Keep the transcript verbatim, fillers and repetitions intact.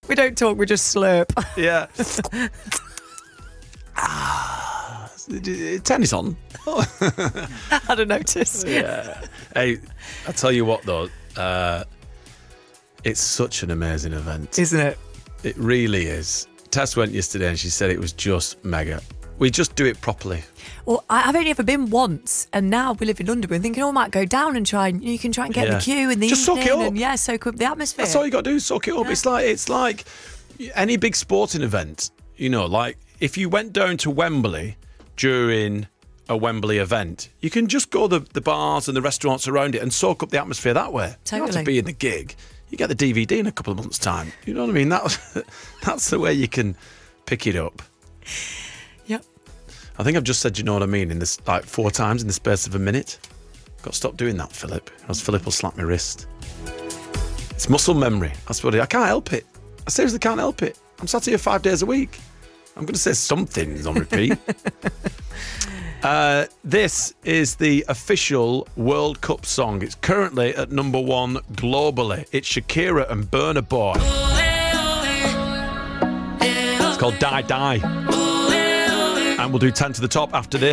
We don't talk, we just slurp. Yeah. ah, tennis on. I hadn't noticed. Yeah. Hey, I tell you what though, uh, it's such an amazing event. Isn't it? It really is. Tess went yesterday and she said it was just mega. We just do it properly. Well, I- I've only ever been once, and now we live in London. We're thinking, oh, I might go down and try and you can try and get Yeah. the queue in the Just soak evening. it up. And yeah, soak up the atmosphere. That's all you got to do, soak it up. Yeah. It's like it's like any big sporting event, you know, like if you went down to Wembley during a Wembley event, you can just go to the, the bars and the restaurants around it and soak up the atmosphere that way. You don't have Totally. to be in the gig. You get the D V D in a couple of months' time. You know what I mean? That, that's the way you can pick it up. Yep. I think I've just said, you know what I mean, in this like four times in the space of a minute. Got to stop doing that, Philip, else Philip will slap my wrist. It's muscle memory. That's what it, I can't help it. I seriously can't help it. I'm sat here five days a week. I'm going to say something on repeat. uh, this is the official World Cup song. It's currently at number one globally. It's Shakira and Burna Boy. It's called Die Die. And we'll do ten to the top after this.